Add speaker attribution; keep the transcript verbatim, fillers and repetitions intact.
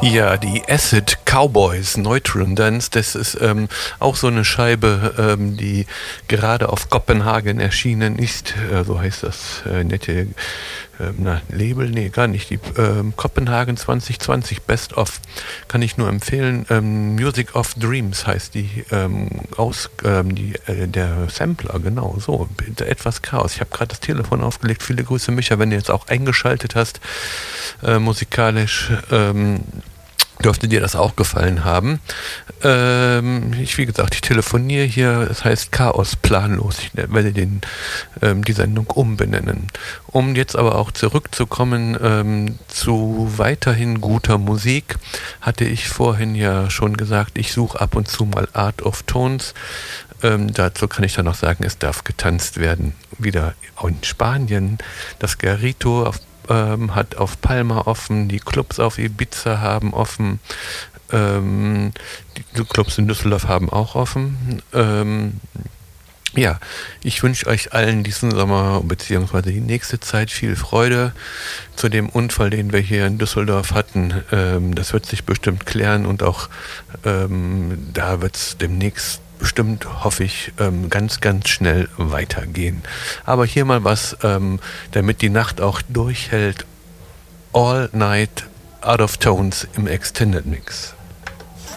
Speaker 1: Ja, die Acid Cowboys Neutron Dance, das ist ähm, auch so eine Scheibe, ähm, die gerade auf Kopenhagen erschienen ist. Äh, so heißt das äh, nette äh, na, Label, nee, gar nicht. Die ähm, Kopenhagen zwanzig zwanzig Best of kann ich nur empfehlen. Ähm, Music of Dreams heißt die ähm, aus ähm, die äh, der Sampler, genau so. Etwas Chaos. Ich habe gerade das Telefon aufgelegt. Viele Grüße, Micha, wenn du jetzt auch eingeschaltet hast, äh, musikalisch. Ähm, Dürfte dir das auch gefallen haben. Ähm, ich, wie gesagt, ich telefoniere hier, das heißt Chaos planlos. Ich werde den, ähm, die Sendung umbenennen. Um jetzt aber auch zurückzukommen ähm, zu weiterhin guter Musik, hatte ich vorhin ja schon gesagt, ich suche ab und zu mal Art of Tones. Ähm, dazu kann ich dann noch sagen, es darf getanzt werden. Wieder in Spanien, das Garito auf Ähm, hat auf Palma offen, die Clubs auf Ibiza haben offen, ähm, die Clubs in Düsseldorf haben auch offen. Ähm, ja, ich wünsche euch allen diesen Sommer bzw. die nächste Zeit viel Freude. Zu dem Unfall, den wir hier in Düsseldorf hatten, ähm, das wird sich bestimmt klären und auch ähm, da wird es demnächst bestimmt, hoffe ich, ähm, ganz, ganz schnell weitergehen. Aber hier mal was, ähm, damit die Nacht auch durchhält. All Night Out of Tones im Extended Mix.